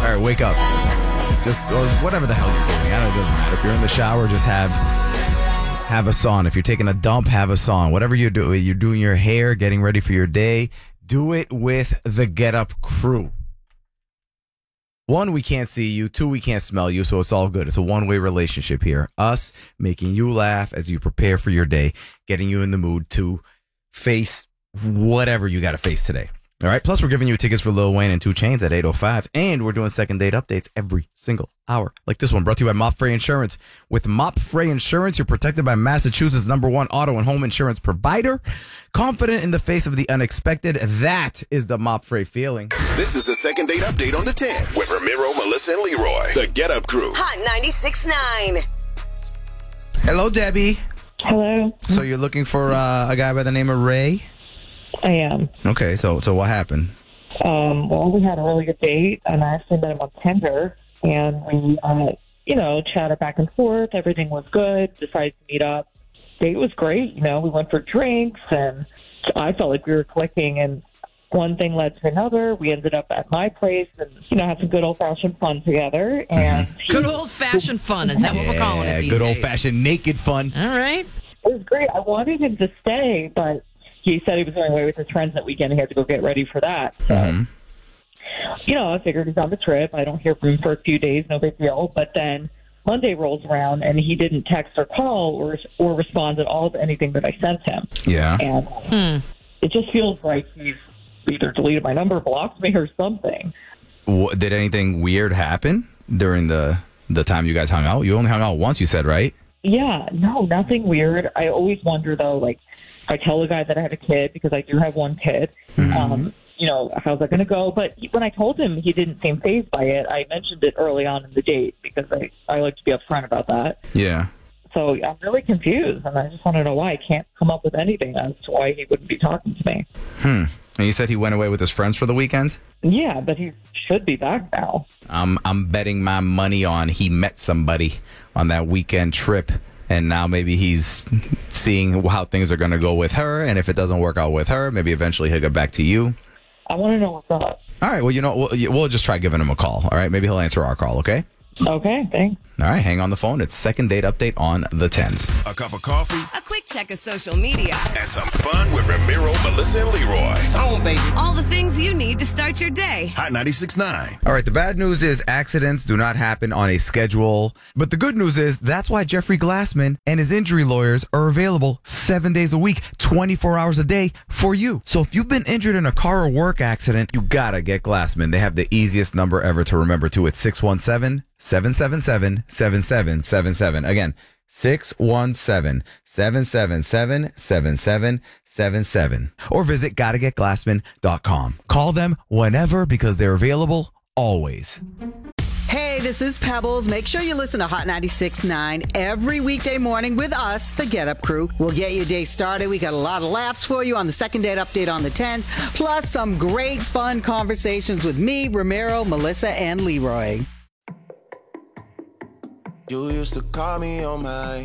All right, wake up. Just or whatever the hell you're doing. I don't know, it doesn't matter. If you're in the shower, just have a song. If you're taking a dump, have a song. Whatever you're doing your hair, getting ready for your day, do it with the Get Up crew. 1, we can't see you. 2, we can't smell you, so it's all good. It's a one-way relationship here. Us making you laugh as you prepare for your day, getting you in the mood to face whatever you got to face today. All right. Plus, we're giving you tickets for Lil Wayne and 2 Chainz at 8:05, and we're doing second date updates every single hour, like this one, brought to you by Mop Frey Insurance. With Mop Frey Insurance, you're protected by Massachusetts' #1 auto and home insurance provider. Confident in the face of the unexpected. That is the Mop Frey feeling. This is the second date update on the 10 with Ramiro, Melissa, and Leroy. The Get Up Crew. Hot 96.9. Hello, Debbie. Hello. So you're looking for a guy by the name of Ray? I am. Okay, so what happened? Well, we had a really good date, and I actually met him on Tinder, and we, chatted back and forth. Everything was good. Decided to meet up. Date was great. We went for drinks, and I felt like we were clicking, and one thing led to another. We ended up at my place and, had some good old-fashioned fun together. And Good old-fashioned fun. Is that what we're calling it these good days? old-fashioned naked fun. All right. It was great. I wanted him to stay, but he said he was going away with his friends that weekend. He had to go get ready for that. So, I figured he's on the trip. I don't hear from him for a few days. No big deal. But then Monday rolls around, and he didn't text or call or respond at all to anything that I sent him. Yeah. And it just feels like he's either deleted my number, blocked me, or something. Did anything weird happen during the time you guys hung out? You only hung out once, you said, right? Yeah. No, nothing weird. I always wonder, though, like, I tell the guy that I have a kid, because I do have one kid, how's that going to go? But when I told him, he didn't seem fazed by it. I mentioned it early on in the date because I like to be upfront about that. Yeah. So I'm really confused, and I just want to know why. I can't come up with anything as to why he wouldn't be talking to me. And you said he went away with his friends for the weekend? Yeah, but he should be back now. I'm betting my money on he met somebody on that weekend trip. And now maybe he's seeing how things are going to go with her. And if it doesn't work out with her, maybe eventually he'll get back to you. I want to know what's up. All right. Well, we'll just try giving him a call. All right. Maybe he'll answer our call. Okay. Okay. Thanks. All right. Hang on the phone. It's second date update on the 10s. A cup of coffee A quick check of social media. and some fun with Ramiro, Melissa, and Leroy. All the things you need to start your day. Hot 96.9. All right. The bad news is accidents do not happen on a schedule. But the good news is that's why Jeffrey Glassman and his injury lawyers are available 7 days a week, 24 hours a day for you. So if you've been injured in a car or work accident, you got to get Glassman. They have the easiest number ever to remember, too. It's 617-777-7777. Again, 617-777-7777. Or visit gottagetglassman.com. Call them whenever because they're available always. Hey, this is Pebbles. Make sure you listen to Hot 96.9 every weekday morning with us, the Get Up Crew. We'll get your day started. We got a lot of laughs for you on the second date update on the 10s, plus some great fun conversations with me, Ramiro, Melissa, and Leroy. You used to call me on my.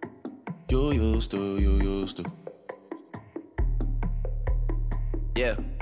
You used to. Yeah.